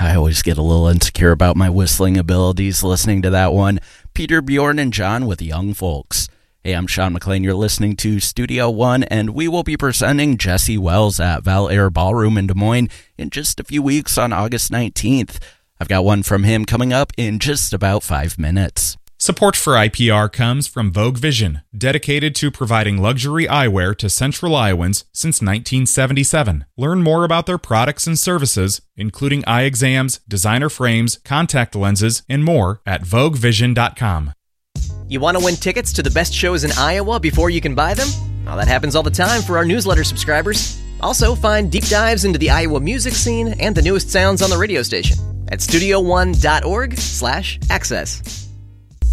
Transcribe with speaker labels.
Speaker 1: I always get a little insecure about my whistling abilities listening to that one. Peter, Bjorn, and John with Young Folks. Hey, I'm Sean McLean. You're listening to Studio One, and we will be presenting Jesse Wells at Val Air Ballroom in Des Moines in just a few weeks on August 19th. I've got one from him coming up in just about 5 minutes.
Speaker 2: Support for IPR comes from Vogue Vision, dedicated to providing luxury eyewear to Central Iowans since 1977. Learn more about their products and services, including eye exams, designer frames, contact lenses, and more at VogueVision.com.
Speaker 3: You want to win tickets to the best shows in Iowa before you can buy them? Well, that happens all the time for our newsletter subscribers. Also, find deep dives into the Iowa music scene and the newest sounds on the radio station at studio1.org/access.